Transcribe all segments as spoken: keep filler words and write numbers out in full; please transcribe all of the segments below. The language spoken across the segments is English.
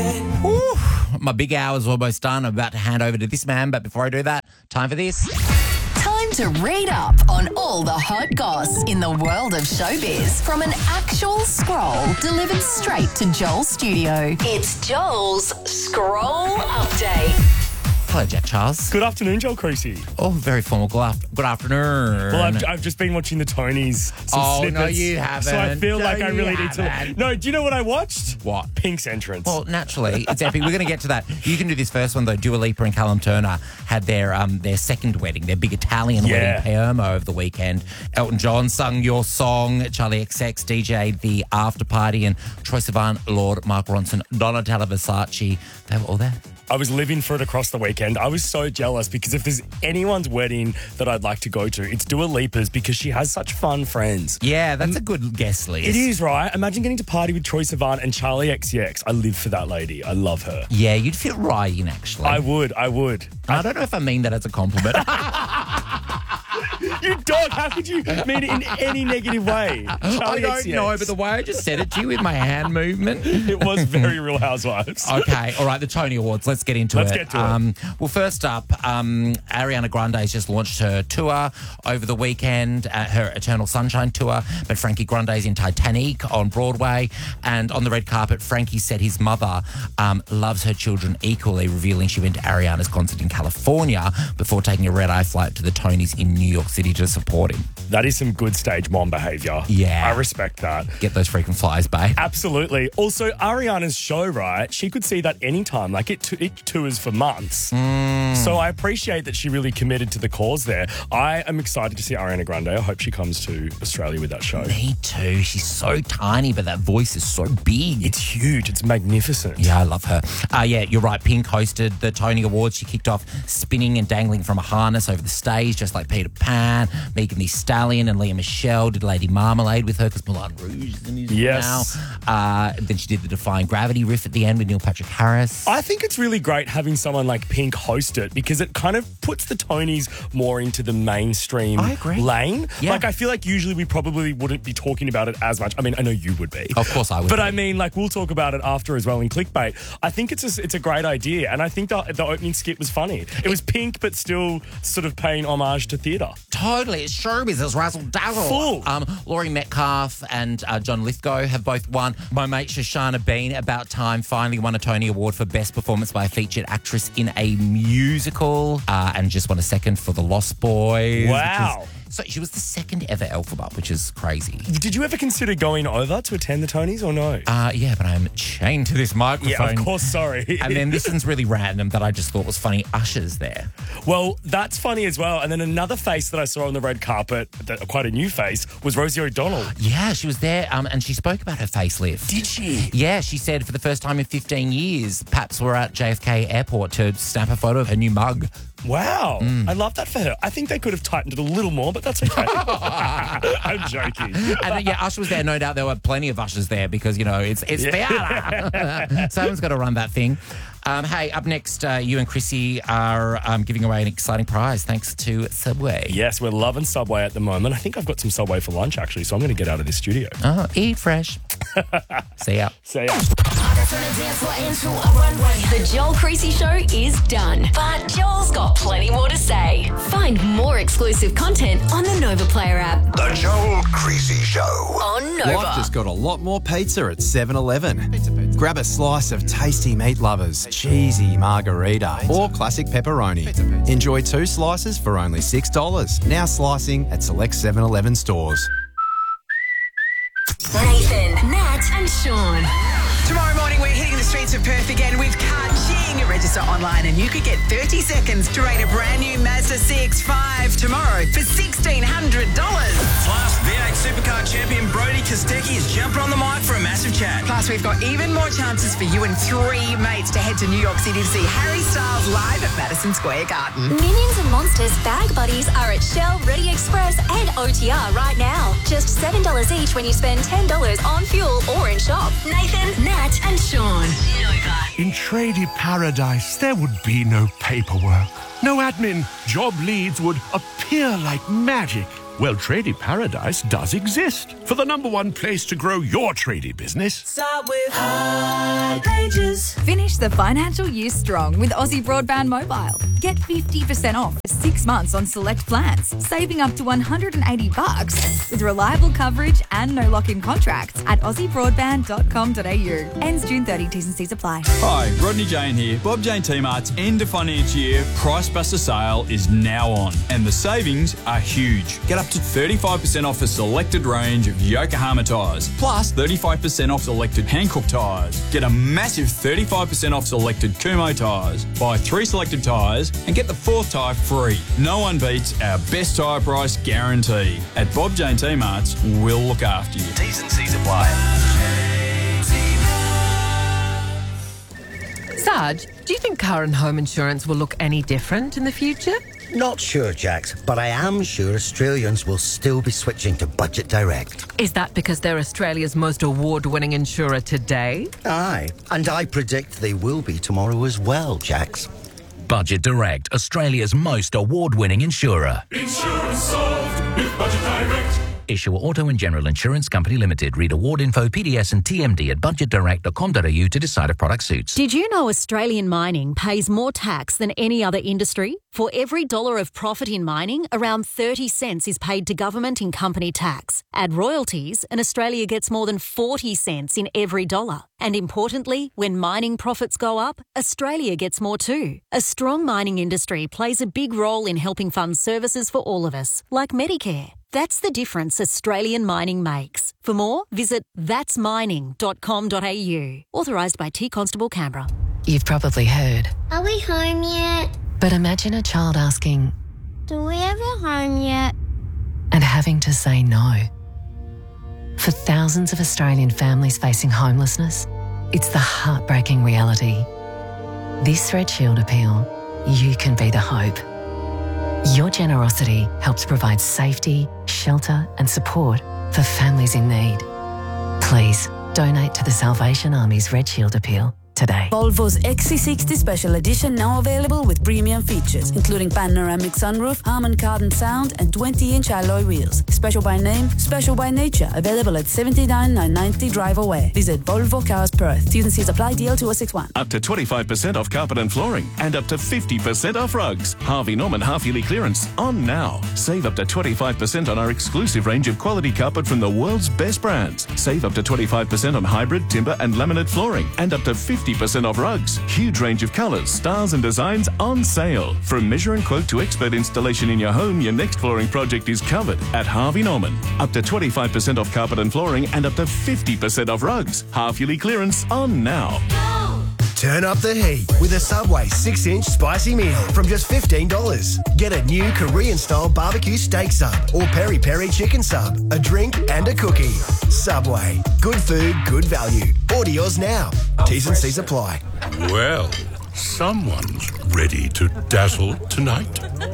Ooh, my big hour's almost done. I'm about to hand over to this man, but before I do that, time for this. Time to read up on all the hot goss in the world of showbiz from an actual scroll delivered straight to Joel's studio. It's Joel's Scroll Update. Hello, Jack Charles. Good afternoon, Joel Creasy. Oh, very formal. Good, after- good afternoon. Well, I've, I've just been watching the Tonys. Some Oh, snippets, no, you haven't. So I feel No, like I you really need haven't. to. No, do you know what I watched? What? Pink's entrance. Well, naturally, it's epic. We're going to get to that. You can do this first one, though. Dua Lipa and Callum Turner had their um, their second wedding, their big Italian Yeah. wedding, Palermo, over the weekend. Elton John sung Your Song, Charlie X X D J'd the after party, and Troye Sivan, Lord, Mark Ronson, Donatella Versace. They were all there. I was living for it across the weekend. I was so jealous because if there's anyone's wedding that I'd like to go to, it's Dua Lipa's because she has such fun friends. Yeah, that's a good guest list. It is, right? Imagine getting to party with Troye Sivan and Charlie X C X. I live for that lady. I love her. Yeah, you'd fit right in, actually. I would. I would. I don't know if I mean that as a compliment. You dog, how could you mean it in any negative way? I Charlie don't X C X. know, but the way I just said it to you with my hand movement. It was very Real Housewives. Okay, all right, the Tony Awards. Let's get into Let's it. get to it. um, Well, first up, um, Ariana Grande's just launched her tour over the weekend, uh, her Eternal Sunshine tour, but Frankie Grande's in Titanic on Broadway. And on the red carpet, Frankie said his mother um, loves her children equally, revealing she went to Ariana's concert in California before taking a red-eye flight to the Tonys in New York City to support him. That is some good stage mom behaviour. Yeah. I respect that. Get those freaking flies, babe. Absolutely. Also, Ariana's show, right? She could see that anytime. Like, it, t- it tours for months. Mm. So I appreciate that she really committed to the cause there. I am excited to see Ariana Grande. I hope she comes to Australia with that show. Me too. She's so tiny, but that voice is so big. It's huge. It's magnificent. Yeah, I love her. Uh, yeah, you're right. Pink hosted the Tony Awards. She kicked off spinning and dangling from a harness over the stage, just like Peter Pan. Megan Thee Stallion and Leah Michelle did Lady Marmalade with her because Moulin Rouge is in music Yes. now. Uh, then she did the Defying Gravity riff at the end with Neil Patrick Harris. I think it's really great having someone like Pink host it because it kind of puts the Tonys more into the mainstream I agree. lane. Yeah. Like, I feel like usually we probably wouldn't be talking about it as much. I mean, I know you would be. Of course I would But be. I mean, like, we'll talk about it after as well in Clickbait. I think it's a, it's a great idea. And I think the, the opening skit was funny. It was Pink, but still sort of paying homage to theatre. Totally. It's showbiz. It's razzle dazzle. Full. Um, Laurie Metcalf and uh, John Lithgow have both won. My mate Shoshana Bean, About Time, finally won a Tony Award for Best Performance by a Featured Actress in a Musical, uh, and just won a second for The Lost Boys. Wow. which is- So she was the second ever Elphaba, which is crazy. Did you ever consider going over to attend the Tonys or no? Uh, yeah, but I'm chained to this microphone. yeah, of course, sorry. And then this one's really random that I just thought was funny. Usher's there. Well, that's funny as well. And then another face that I saw on the red carpet, that, quite a new face, was Rosie O'Donnell. Yeah, she was there, um, and she spoke about her facelift. Did she? Yeah, she said for the first time in fifteen years, Paps were at J F K Airport to stamp a photo of her new mug. Wow. I love that for her. I think they could have tightened it a little more, but that's okay. I'm joking. And uh, yeah, Usher was there. No doubt there were plenty of Ushers there because, you know, it's it's theatre. Someone's got to run that thing. Um, hey, up next, uh, you and Chrissy are um, giving away an exciting prize thanks to Subway. Yes, we're loving Subway at the moment. I think I've got some Subway for lunch, actually, so I'm going to get out of this studio. Oh, eat fresh. See ya. See ya. The Joel Creasy Show is done, but Joel's got plenty more to say. Find more exclusive content on the Nova Player app. The Joel Creasy Show. On Nova. Life just got a lot more pizza at seven eleven. Grab a slice of tasty meat lovers, cheesy margarita, or classic pepperoni. Enjoy two slices for only six dollars. Now slicing at select seven eleven stores. Nathan, Nat, and Sean. Tomorrow morning, we're hitting the streets of Perth again with Ka-Ching. Register online and you could get thirty seconds to rate a brand new Mazda C X five tomorrow for sixteen hundred dollars. Plus, V eight Supercar champion Brody Kostecki is jumping on the mic for a massive chat. Plus, we've got even more chances for you and three mates to head to New York City to see Harry Styles live at Madison Square Garden. Minions and Monsters bag buddies are at Shell, Ready Express and O T R right now. Just seven dollars each when you spend ten dollars on fuel or in shop. Nathan, Nat, and Sean. Nova. In Tradie Paradise, there would be no paperwork, no admin. Job leads would appear like magic. Well, Tradie Paradise does exist for the number one place to grow your tradie business. Start with High Pages. Choices. Finish the financial year strong with Aussie Broadband Mobile. Get fifty percent off for six months on select plans, saving up to one hundred eighty bucks with reliable coverage and no lock-in contracts at aussie broadband dot com dot a u. Ends June thirtieth. T's and C's apply. Hi, Rodney Jane here. Bob Jane T-Mart's end of financial year Price Buster sale is now on, and the savings are huge. Get up to thirty-five percent off a selected range of Yokohama tyres, plus thirty-five percent off selected Hankook tyres. Get a massive thirty-five percent off selected Kumo tyres. Buy three selected tyres and get the fourth tyre free. No one beats our best tyre price guarantee. At Bob Jane T-Mart's, we'll look after you. T's and C's apply. Sarge, do you think car and home insurance will look any different in the future? Not sure, Jax, but I am sure Australians will still be switching to Budget Direct. Is that because they're Australia's most award-winning insurer today? Aye, and I predict they will be tomorrow as well, Jax. Budget Direct, Australia's most award-winning insurer. Insurance solved with Budget Direct. Issuer Auto and General Insurance Company Limited. Read award info, P D S and T M D at budget direct dot com dot a u to decide if product suits. Did you know Australian mining pays more tax than any other industry? For every dollar of profit in mining, around thirty cents is paid to government in company tax. Add royalties and Australia gets more than forty cents in every dollar. And importantly, when mining profits go up, Australia gets more too. A strong mining industry plays a big role in helping fund services for all of us, like Medicare. That's the difference Australian mining makes. For more, visit that's mining dot com dot a u. Authorised by T Constable Canberra. You've probably heard. Are we home yet? But imagine a child asking, Do we have a home yet? And having to say no. For thousands of Australian families facing homelessness, it's the heartbreaking reality. This Red Shield appeal, you can be the hope. Your generosity helps provide safety, shelter and support for families in need. Please donate to the Salvation Army's Red Shield appeal today. Volvo's X C sixty Special Edition now available with premium features, including panoramic sunroof, Harman Kardon sound, and twenty inch alloy wheels. Special by name, special by nature. Available at seventy-nine nine ninety Drive Away. Visit Volvo Cars Perth. T's and C's apply. D L two oh six one. Up to twenty-five percent off carpet and flooring, and up to fifty percent off rugs. Harvey Norman half-yearly clearance on now. Save up to twenty-five percent on our exclusive range of quality carpet from the world's best brands. Save up to twenty-five percent on hybrid, timber, and laminate flooring, and up to fifty percent off rugs. Huge range of colours, styles and designs on sale. From measure and quote to expert installation in your home, your next flooring project is covered at Harvey Norman. Up to twenty-five percent off carpet and flooring and up to fifty percent off rugs. Half-yearly clearance on now. Turn up the heat with a Subway six inch spicy meal from just fifteen dollars. Get a new Korean-style barbecue steak sub or peri-peri chicken sub, a drink and a cookie. Subway. Good food, good value. Order yours now. T's and C's apply. Well, someone's ready to dazzle tonight.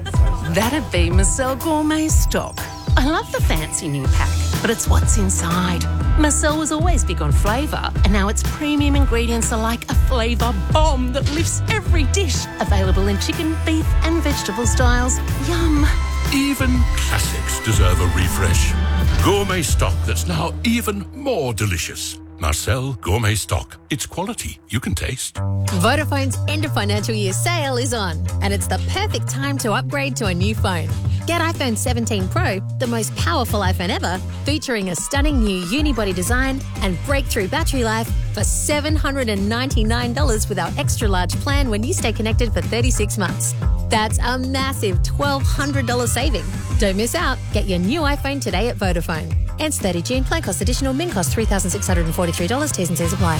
That'd be Marcel Gourmet Stock. I love the fancy new pack, but it's what's inside. Marcel was always big on flavour, and now its premium ingredients are like a flavour bomb that lifts every dish. Available in chicken, beef and vegetable styles. Yum. Even classics deserve a refresh. Gourmet stock that's now even more delicious. Marcel Gourmet Stock. It's quality you can taste. Vodafone's end of financial year sale is on, and it's the perfect time to upgrade to a new phone. Get iPhone seventeen Pro, the most powerful iPhone ever, featuring a stunning new unibody design and breakthrough battery life for seven hundred ninety-nine dollars with our extra large plan when you stay connected for thirty-six months. That's a massive twelve hundred dollars saving. Don't miss out. Get your new iPhone today at Vodafone. Ends thirtieth of June. Plan cost additional. Min cost three thousand six hundred forty-three dollars. T's and C's apply.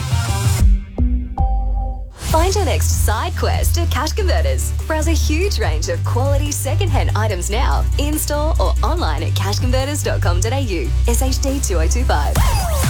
Find your next side quest at Cash Converters. Browse a huge range of quality second-hand items now, in-store or online at cash converters dot com dot a u. S H D two oh two five.